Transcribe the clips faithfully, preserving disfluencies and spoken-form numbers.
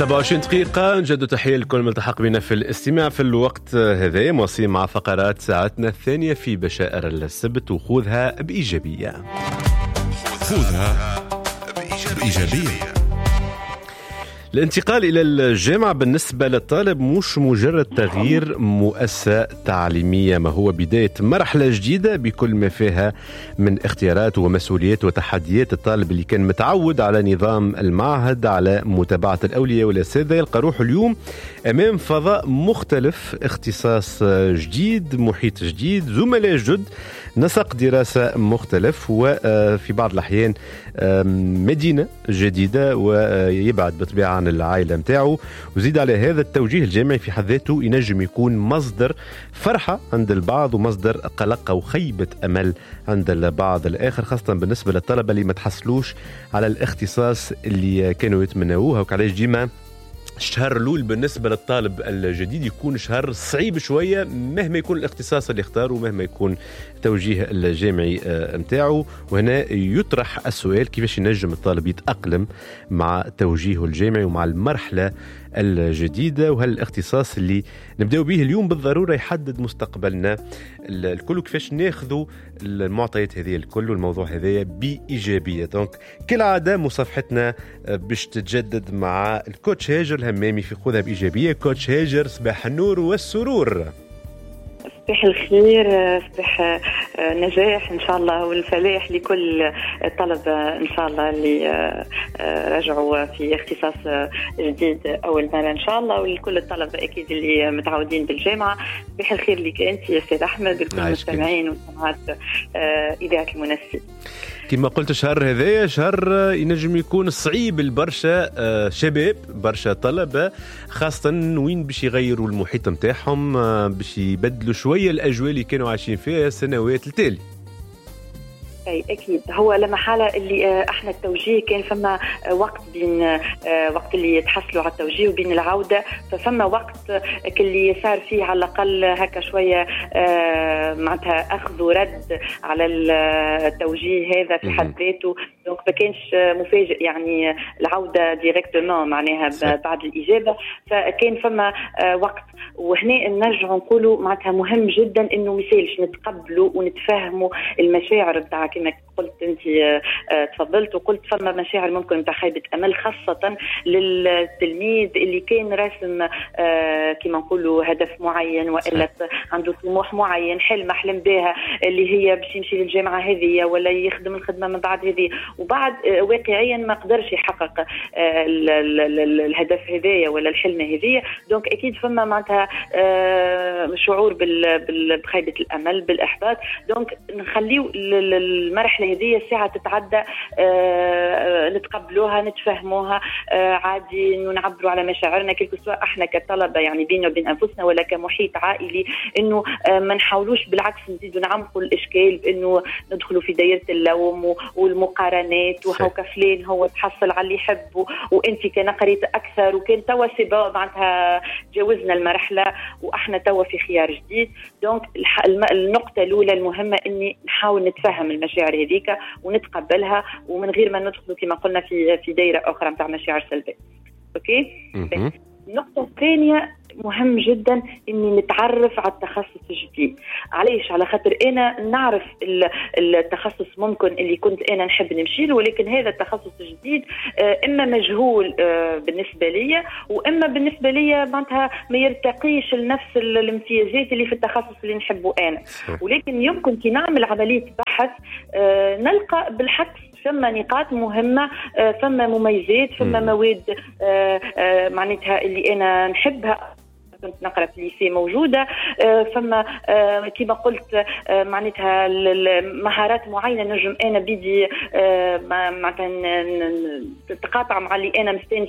سبعة وعشرين دقيقة نجد تحية لكل ملتحق بنا في الاستماع في الوقت هذا، مواصلين مع فقرات ساعتنا الثانية في بشائر السبت، وخذها بإيجابية. خذها بإيجابية. الانتقال إلى الجامعة بالنسبة للطالب مش مجرد تغيير مؤسسة تعليمية، ما هو بداية مرحلة جديدة بكل ما فيها من اختيارات ومسؤوليات وتحديات. الطالب اللي كان متعود على نظام المعهد، على متابعة الأولياء والأساتذة، يلقى روحه اليوم أمام فضاء مختلف، اختصاص جديد، محيط جديد، زملاء جدد، نسق دراسة مختلف، وفي بعض الأحيان مدينة جديدة، ويبعد بطبيعة عن العائلة متاعه. وزيد على هذا التوجيه الجامعي في حد ذاته ينجم يكون مصدر فرحة عند البعض ومصدر قلق أو خيبة أمل عند البعض الآخر، خاصة بالنسبة للطلبة اللي ما تحصلوش على الاختصاص اللي كانوا يتمنوه. وكعلاش ديما الشهر الأول بالنسبة للطالب الجديد يكون شهر صعيب شوية، مهما يكون الاختصاص اللي اختاره ومهما يكون توجيه الجامعي متاعه. وهنا يطرح السؤال: كيفاش ينجم الطالب يتأقلم مع توجيهه الجامعي ومع المرحلة الجديدة؟ وهل الاختصاص اللي نبدأ به اليوم بالضرورة يحدد مستقبلنا الكل؟ وكيفاش ناخذوا المعطيات هذه الكل والموضوع هذايا بإيجابية؟ دونك كالعادة مصافحتنا باش تتجدد مع الكوتش هاجر الهمامي في خذها بإيجابية. كوتش هاجر، صباح النور والسرور. صباح الخير، صباح نجاح إن شاء الله والفلاح لكل الطلبة إن شاء الله اللي رجعوا في اختصاص جديد أول مرة إن شاء الله، ولكل الطلبة أكيد اللي متعودين بالجامعة. صباح الخير لك أنت يا سيد أحمد، لكل المستمعين وسماعات إذاعة المنسي. كما قلت الشهر هذايا شهر ينجم يكون صعيب لبرشا شباب، برشا طلبة، خاصة وين باش يغيروا المحيط متاعهم، باش يبدلوا شوية الأجواء اللي كانوا عايشين فيها السنوات التالي. أي أكيد، هو لما حالة اللي احنا التوجيه كان فما وقت بين وقت اللي يتحصلوا على التوجيه وبين العودة، ففما وقت اللي صار فيه على الأقل هكا شوية معناتها أخذ ورد على التوجيه هذا في حد ذاته. دونك ما كانش مفاجئ يعني العودة ديريكتومون معناها بعد الإجابة، فكان فما وقت. وهنا نرجع نقولوا معناتها مهم جدا إنه مثالش نتقبلوا ونتفهموا المشاعر بتاع كما قلت أنت تفضلت وقلت فما مشاعر ممكن متاع خيبة أمل، خاصة للتلميذ اللي كان راسم كما نقولوا هدف معين وإلا عنده طموح معين، حلم أحلم بها اللي هي باش يمشي للجامعة هذه ولا يخدم الخدمة من بعد هذه، وبعد واقعيا ما قدرش يحقق الهدف هذايا ولا الحلم هذه. دونك أكيد فما معناتها شعور بخيبة الأمل بالإحباط. دونك نخليو المرحلة هذه الساعة تتعدى، نتقبلوها نتفهموها عادي، إنه نعبروا على مشاعرنا كل سواء احنا كطلبة يعني بيننا وبين أنفسنا ولا كمحيط عائلي، إنه ما نحاولوش بالعكس نزيدوا نعمقوا الإشكال بإنه ندخلوا في دائرة اللوم والمقارنات، وهوكا فلان هو تحصل على اللي يحبه وأنت كان قريت أكثر وكان توا سبا معناتها جاوزنا المرحلة وإحنا توا في خيار جديد. دونك النقطة الأولى المهمة إني نحاول نتفهم المشاعر هذيك ونتقبلها ومن غير ما ندخل كما قلنا في في دائرة أخرى متاع مشاعر سلبية. أوكي. النقطة الثانية مهم جدا إني نتعرف على التخصص الجديد. علاش؟ على خاطر أنا نعرف التخصص ممكن اللي كنت أنا نحب نمشي له، ولكن هذا التخصص الجديد إما مجهول بالنسبة لي وإما بالنسبة لي معناتها ما يرتقيش لنفس الامتيازات اللي في التخصص اللي نحبه أنا. ولكن يمكن كي نعمل عملية بحث نلقى بالحق ثم نقاط مهمة، ثم مميزات، ثم مواد معناتها اللي أنا نحبها كنت نقرأ في الليسي موجودة، فما كما قلت معناتها مهارات معينة نجم أنا بدي معناتها تتقاطع مع اللي أنا مستنس.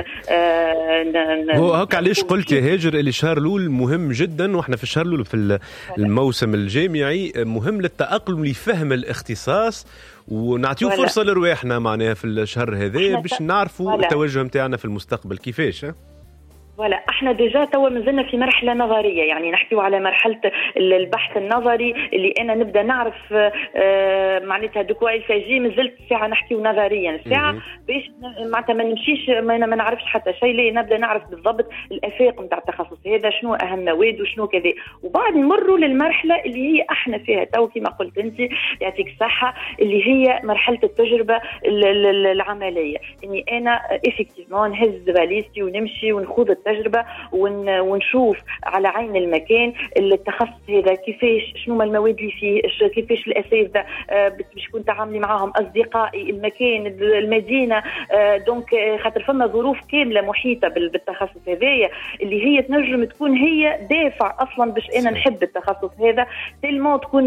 هو هكا علاش قلت يا هاجر اللي الشهر الأول مهم جدا، وإحنا في الشهر الأول في الموسم الجامعي مهم للتأقلم لفهم الاختصاص، ونعطيه فرصة لرواحنا معناها في الشهر هذا باش نعرفوا التوجه متاعنا في المستقبل كيفاش. ولا احنا ديجا توا مازلنا في مرحله نظريه، يعني نحكيو على مرحله البحث النظري اللي انا نبدا نعرف اه معناتها دكوا الفاجي مازلت ساعه نحكيو نظريا الساعه باش معناتها ما نمشيش ما, ما نعرفش حتى شيء، ليه نبدا نعرف بالضبط الافاق نتاع التخصص هذا شنو اهم مواد وشنو كذا، وبعد نمروا للمرحله اللي هي احنا فيها تو كما قلت انت يعطيك الصحه اللي هي مرحله التجربه العمليه، اني انا افكتيفمون نهز باليستي ونمشي ونخوض التجربه ونشوف على عين المكان التخصص هذا كيفاش، شنو المواد اللي فيه، كيفاش الاساتذه باش تكون تعاملي معاهم، اصدقائي، المكان، المدينه، دونك خاطر فما ظروف كامله محيطه بالتخصص هذايا اللي هي تنجم تكون هي دافع اصلا باش انا نحب التخصص هذا، تلمو تكون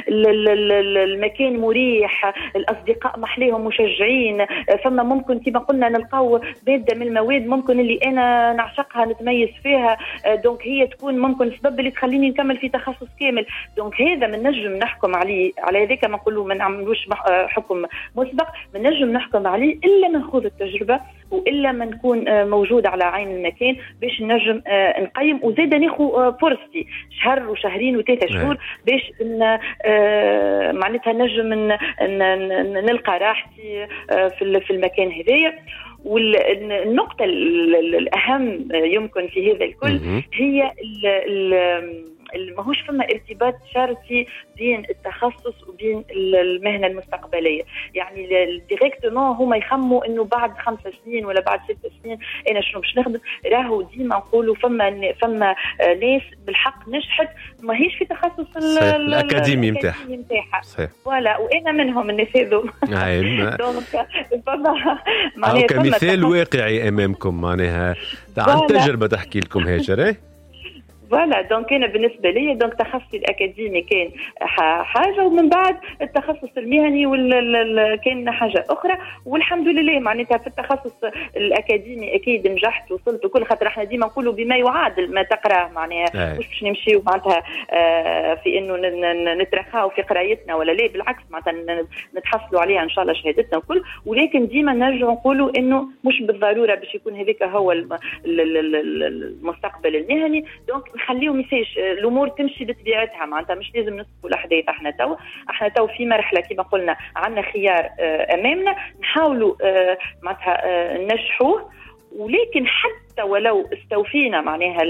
المكان مريح، الاصدقاء محليهم مشجعين، فما ممكن كما قلنا نلقاو ماده من المواد ممكن اللي انا نعشقها نتميز فيها، دونك هي تكون ممكن السبب اللي تخليني نكمل في تخصص كامل، دونك هذا من نجم نحكم عليه على هذاك ما نقولوا ما نعملوش حكم مسبق، من نجم نحكم عليه الا من نخوض التجربه والا ما نكون موجود على عين المكان باش نجم نقيم، وزيد ناخذ فرصتي شهر وشهرين وثلاثة شهور باش معناتها نجم نلقى راحتي في المكان هذايا. والنقطة الأهم يمكن في هذا الكل هي ماهوش فما ارتباط شرطي بين التخصص وبين المهنه المستقبليه، يعني ديريكتومون هما يخموا انه بعد خمس سنين ولا بعد ست سنين انا شنو باش نخدم، راهو ديما نقولوا فما فما ناس بالحق نجحت ماهيش في تخصص الاكاديمي نتاعها صحيح، ولا وانا منهم الناس هذو دونك فما معناها كمثال واقعي امامكم معناها عن تجربه تحكي لكم هاجر. فوالا دونك انا بالنسبه لي دونك تخصصي الاكاديمي كان حاجه، ومن بعد التخصص المهني وال كان حاجه اخرى، والحمد لله معناتها في التخصص الاكاديمي اكيد نجحت وصلت وكل، خاطر احنا ديما نقولوا بما يعادل ما تقراه، معناها مش باش نمشيو معناتها في انه نترخاو في قرايتنا ولا لا، بالعكس معناتها نتحصلوا عليها ان شاء الله شهادتنا وكل، ولكن ديما نرجع نقولوا انه مش بالضروره باش يكون هذاك هو المستقبل المهني، دونك نخليهم يسيش الامور تمشي بطبيعتها، معناتها مش لازم نسبقوا الاحداث. احنا تو احنا تو في مرحله كما قلنا عندنا خيار امامنا نحاولوا معناتها ننجحوه، ولكن حتى ولو استوفينا معناها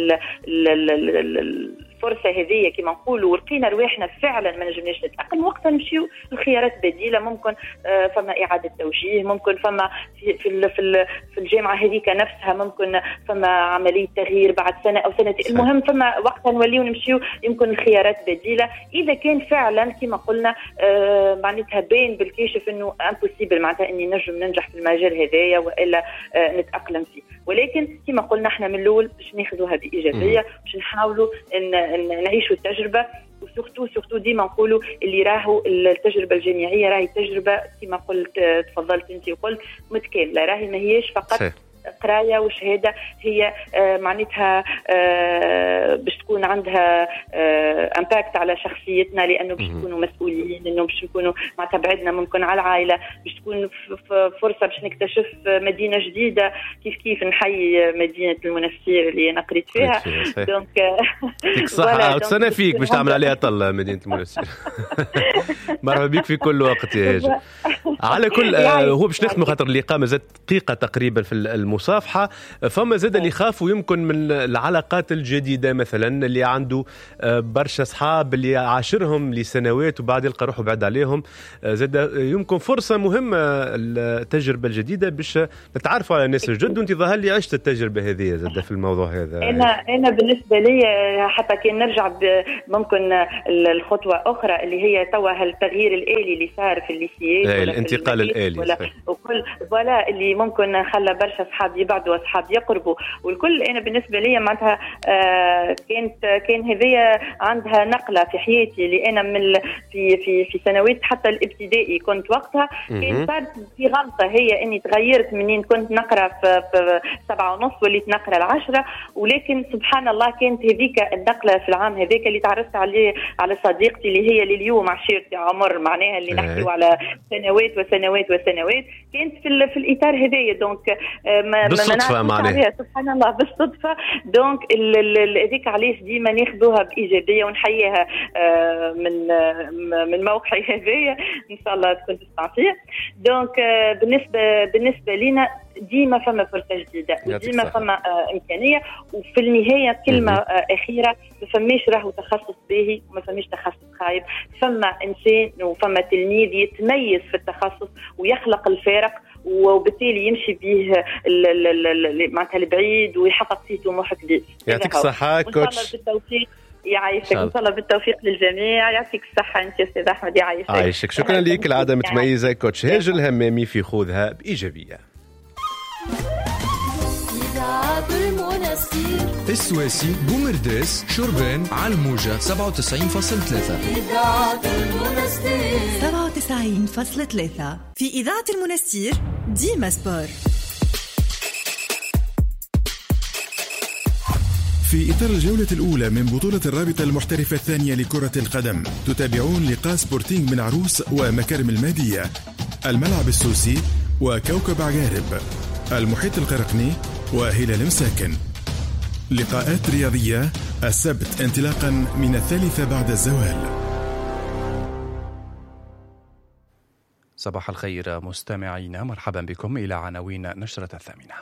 الفرصه هذه كما نقولوا ولقينا رواحنا فعلا ما نجمناش نتاقلم، وقتها نمشيو الخيارات بديله، ممكن فما اعاده توجيه، ممكن فما في في في الجامعه هذيك نفسها ممكن فما عمليه تغيير بعد سنه او سنتين، المهم فما وقتها نوليو نمشيو يمكن الخيارات بديله اذا كان فعلا كما قلنا معناتها باين بالكاشف انه امبوسيبل معناتها اني نجم ننجح في المجال هذايا والا نتاقلم فيه، ولكن كما قلنا احنا من الاول باش ناخذوها بايجابيه، باش نحاولوا ان نعيشوا التجربه، وسورتو سورتو ديما نقولوا اللي راهو التجربه الجامعيه راهي تجربه كما قلت تفضلت انت وقلت متكامله، راهي ما هيش فقط صحيح. قرايه وشهاده، هي آه معناتها آه باش تكون عندها آه امباكت على شخصيتنا، لانه باش نكونوا مسؤولين، انه باش نكونوا معناتها بعدنا ممكن على العائله، باش تكون فرصه باش نكتشف مدينه جديده، كيف كيف نحيي مدينه المنستير اللي انا قريت فيها، دونك يعطيك الصحه وتسنى فيك باش تعمل عليها طله مدينه المنستير. مرحبا بك في كل وقت يا هاجر. على كل آه هو باش نختموا خاطر اللقاء مازال دقيقه تقريبا في المصافحة، فما زاد اللي يخافوا يمكن من العلاقات الجديدة مثلا اللي عنده برشا أصحاب اللي عاشرهم لسنوات وبعد يلقى روحه بعد عليهم، زاد يمكن فرصة مهمة التجربة الجديدة باش نتعرفوا على الناس الجد، وانت ظهر لي عشت التجربة هذه زاد في الموضوع هذا. أنا أنا بالنسبة لي حتى كان نرجع ممكن الخطوة أخرى اللي هي توا التغيير الآلي اللي صار في الليسيات، الانتقال الآلي وكل ولا اللي ممكن خلى برشا أصحاب يبعدوا أصحاب يقربوا، والكل أنا بالنسبة لي معناتها آه كانت كان هذية عندها نقلة في حياتي، اللي أنا من في في في سنوات حتى الابتدائي كنت وقتها كان صارت في غلطة، هي إني تغيرت منين كنت نقرأ في, في سبعة ونص وليت نقرأ العشرة، ولكن سبحان الله كانت هذيك النقلة في العام هذاك اللي تعرفت عليه على صديقتي اللي هي اللي اليوم عشيرتي عمر معناها اللي نحكيو على سنوات وسنوات وسنوات، كانت في في الإطار هذايا، دونك ما بالصدفه معناها سبحان الله بالصدفه. دونك هذيك علاش ديما ناخذوها بايجابيه ونحييها من من موقعي هذايا ان شاء الله تكون تسمع فيه. دونك بالنسبه بالنسبه لنا ديما فما فرصه جديده وديما فما آه امكانيه. وفي النهايه كلمه آه اخيره، ما فماش راهو تخصص باهي وما فماش تخصص خايب، فما انسان وفما تلميذ يتميز في التخصص ويخلق الفارق وبالتالي يمشي به معناتها البعيد ويحقق فيه طموح كبير. يعطيك الصحه كوتش. بالتوفيق يعيشك ان شاء الله. بالتوفيق للجميع. يعطيك الصحه انت استاذ احمد. يعيشك. عايشك. شكرا لك. العاده متميزه كوتش هاجر الهمامي في خذها بايجابيه. إذاعة المنستير السويسي بومرداس شربان على الموجة سبعة وتسعين فاصلة ثلاثة. إذاعة المنستير سبعة وتسعين فاصلة ثلاثة. في إذاعة المنستير ديما سبور. في إطار الجولة الأولى من بطولة الرابطة المحترفة الثانية لكرة القدم، تتابعون لقاء سبورتينغ من عروس ومكارم المادية، الملعب السوسي وكوكب عقارب، المحيط القرقني وهلال مساكن. لقاءات رياضية السبت انطلاقا من الثالثة بعد الزوال. صباح الخير مستمعينا، مرحبا بكم إلى عناوين نشرة الثامنة.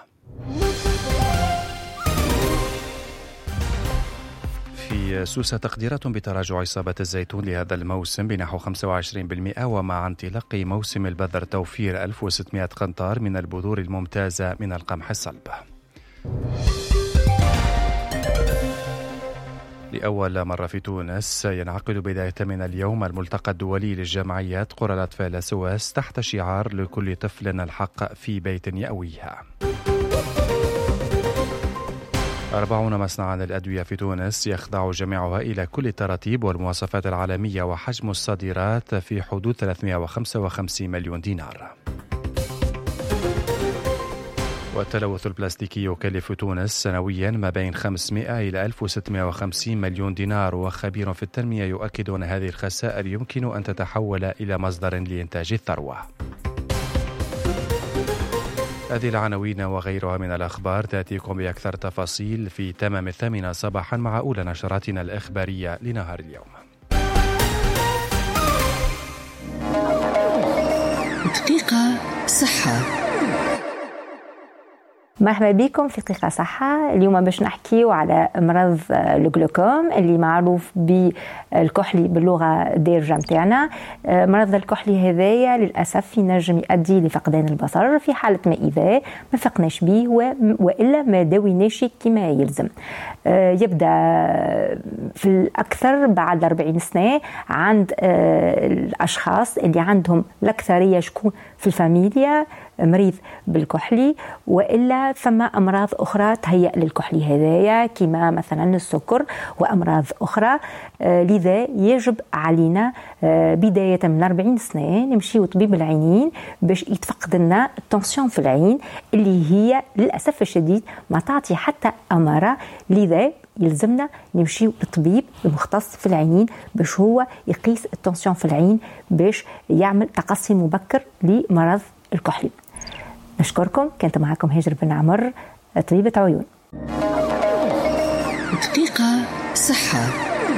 في سوسة تقديرات بتراجع إصابة الزيتون لهذا الموسم بنحو خمسة وعشرين بالمئة، ومع انطلاق موسم البذر توفير ألف وستمئة قنطار من البذور الممتازة من القمح الصلب. لأول مرة في تونس ينعقد بداية من اليوم الملتقى الدولي للجمعيات قرى الأطفال سواس تحت شعار لكل طفل الحق في بيت يأويها. أربعون مصنعا للأدوية في تونس يخضع جميعها إلى كل التراتيب والمواصفات العالمية، وحجم الصادرات في حدود ثلاثمئة وخمسة وخمسين مليون دينار. والتلوث البلاستيكي يكلف تونس سنويا ما بين خمسمئة إلى ألف وستمئة وخمسين مليون دينار، وخبير في التنمية يؤكد أن هذه الخسائر يمكن أن تتحول إلى مصدر لإنتاج الثروة. هذه العناوين وغيرها من الأخبار تأتيكم بأكثر تفاصيل في تمام الثامنة صباحا مع أولى نشراتنا الإخبارية لنهار اليوم. دقيقة صحة. مرحبا بكم في دقيقة صحة. اليوم باش نحكيو على مرض الجلوكوم اللي معروف بالكحلي باللغة الدارجة متاعنا. مرض الكحلي هذايا للأسف ينجم يؤدي لفقدان البصر في حالة ما إذا ما فقناش به وإلا ما داويناش كما يلزم. يبدأ في الأكثر بعد أربعين سنة عند الأشخاص اللي عندهم الأكثرية شكون في الفاميليا مريض بالكحلي، وإلا ثم أمراض أخرى تهيأ للكحلي هذايا كما مثلا السكر وأمراض أخرى. آه لذا يجب علينا آه بداية من أربعين سنة نمشي وطبيب العينين باش يتفقد لنا التنسيون في العين اللي هي للأسف الشديد ما تعطي حتى أمارة. لذا يلزمنا نمشي للطبيب المختص في العينين باش هو يقيس التنسيون في العين باش يعمل تقصي مبكر لمرض الكحلي. نشكركم. كانت معكم هاجر بن عمر طبيبة عيون. دقيقة صحة.